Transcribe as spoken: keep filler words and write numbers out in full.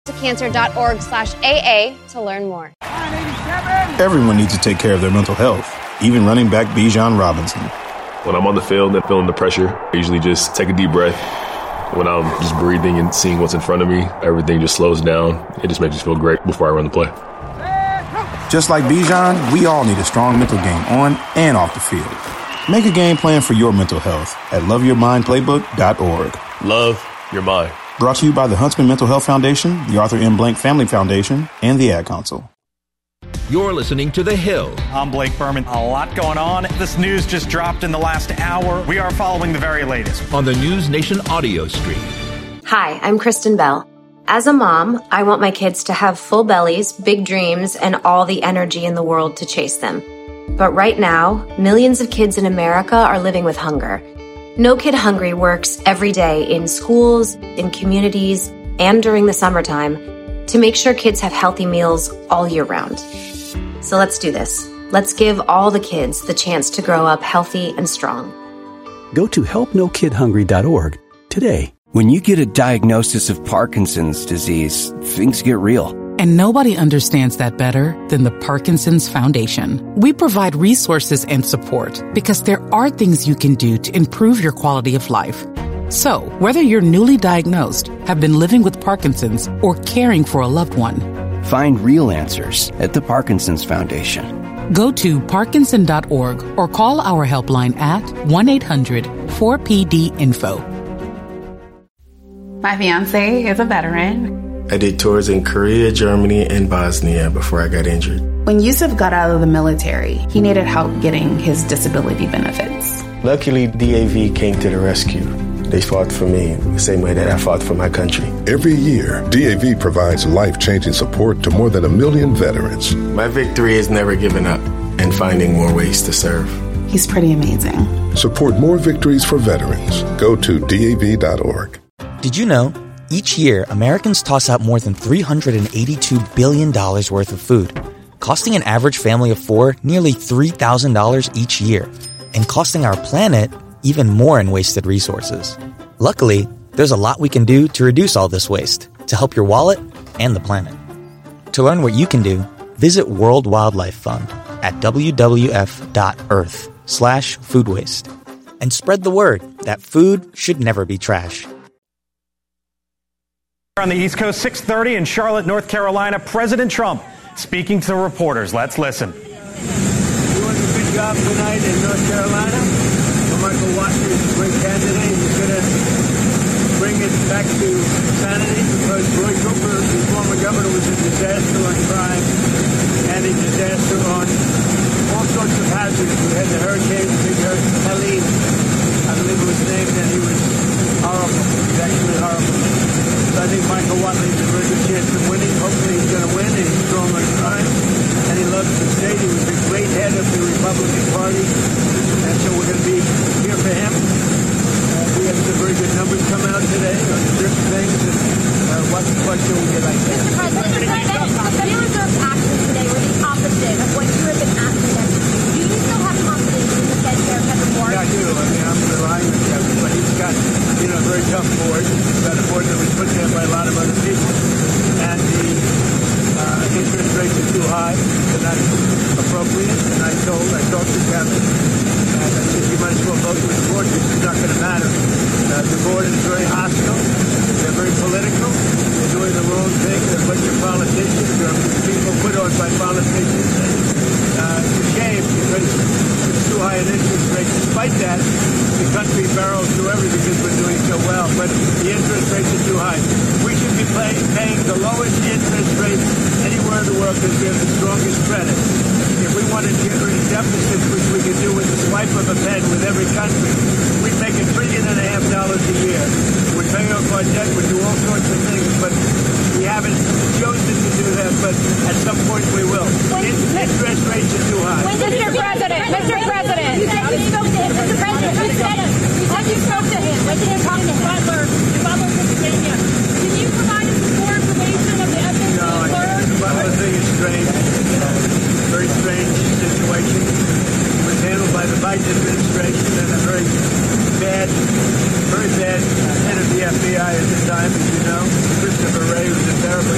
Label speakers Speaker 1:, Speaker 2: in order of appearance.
Speaker 1: cancer.org slash AA to learn more.
Speaker 2: Everyone needs to take care of their mental health, even running back Bijan Robinson.
Speaker 3: When I'm on the field and feeling the pressure, I usually just take a deep breath. When I'm just breathing and seeing what's in front of me, everything just slows down. It just makes me feel great before I run the play.
Speaker 2: Just like Bijan, we all need a strong mental game on and off the field. Make a game plan for your mental health at love your mind playbook dot org.
Speaker 3: Love your mind.
Speaker 2: Brought to you by the Huntsman Mental Health Foundation, the Arthur M. Blank Family Foundation, and the Ad Council.
Speaker 4: You're listening to The Hill.
Speaker 5: I'm Blake Berman. A lot going on. This news just dropped in the last hour. We are following the very latest
Speaker 4: on the News Nation audio stream.
Speaker 6: Hi, I'm Kristen Bell. As a mom, I want my kids to have full bellies, big dreams, and all the energy in the world to chase them. But right now, millions of kids in America are living with hunger. No Kid Hungry works every day in schools, in communities, and during the summertime to make sure kids have healthy meals all year round. So let's do this. Let's give all the kids the chance to grow up healthy and strong.
Speaker 7: Go to help no kid hungry dot org today.
Speaker 8: When you get a diagnosis of Parkinson's disease, things get real.
Speaker 9: And nobody understands that better than the Parkinson's Foundation. We provide resources and support because there are things you can do to improve your quality of life. So, whether you're newly diagnosed, have been living with Parkinson's, or caring for a loved one,
Speaker 8: find real answers at the Parkinson's Foundation.
Speaker 9: Go to parkinson dot org or call our helpline at one eight hundred four P D info.
Speaker 10: My fiance is a veteran.
Speaker 11: I did tours in Korea, Germany, and Bosnia before I got injured.
Speaker 10: When Yusuf got out of the military, he needed help getting his disability benefits.
Speaker 11: Luckily, D A V came to the rescue. They fought for me the same way that I fought for my country.
Speaker 12: Every year, D A V provides life-changing support to more than a million veterans.
Speaker 11: My victory is never giving up and finding more ways to serve.
Speaker 10: He's pretty amazing.
Speaker 12: Support more victories for veterans. Go to D A V dot org.
Speaker 13: Did you know, each year, Americans toss out more than three hundred eighty-two billion dollars worth of food, costing an average family of four nearly three thousand dollars each year, and costing our planet even more in wasted resources. Luckily, there's a lot we can do to reduce all this waste, to help your wallet and the planet. To learn what you can do, visit World Wildlife Fund at w w f dot earth slash food waste. And spread the word that food should never be trash.
Speaker 5: On the East Coast, six thirty in Charlotte, North Carolina, President Trump speaking to reporters. Let's listen.
Speaker 14: Doing a good job tonight in North Carolina. Michael Watson is a great candidate. He's going to bring it back to sanity because Roy Cooper, the former governor, was a disaster on crime and a disaster on all sorts of hazards. We had the hurricane, big hurricane, Helene, I believe it was named, and he was horrible. He was actually horrible. So I think Michael Watley has a very good chance of winning. Hopefully he's going to win, and he's strong on crime, and he loves the state. He was a great head of the Republican Party, and so we're going to be here for him. Uh, we have some very good numbers come out today on different things, and uh, what question would you like to ask?
Speaker 15: Mister President, the Federal Reserve's actions today were the opposite of what you have been asking them to do. Do you still have confidence in the Fed Chair, Kevin Warren?
Speaker 14: Yeah, I do. I mean, I'm relying on Kevin, but he's got, you know, a very tough board. He's got a board that was put there by a lot of other people, and the uh, interest rates are too high. They're not appropriate, and I told, I talked to Kevin, and I said, you might as well vote with the board because it's not going to matter. Uh, the board is very hostile. They're very political. They're doing the wrong thing. They're a bunch of politicians. They're people put on by politicians. And, uh, it's a shame because it's too high an interest rate. Despite that, the country barrels through everything because we're doing so well. But the interest rates are too high. We should be pay, paying the lowest interest rate anywhere in the world because we have the strongest credit. If we wanted to get rid of deficits, which we could do with the swipe of a pen with every country, we'd make a trillion and a half dollars a year. We'd pay off our debt, we'd do all sorts of things, but we haven't chosen to do that, but at some point we will. Interest rates are too high.
Speaker 15: Mister President, Mister President, you said you spoke to him. Mister President, you said you said you spoke to him. When did you talk to Butler, Butler, Pennsylvania? Can you provide us more information of the evidence?
Speaker 14: No, I think the Butler thing is strange.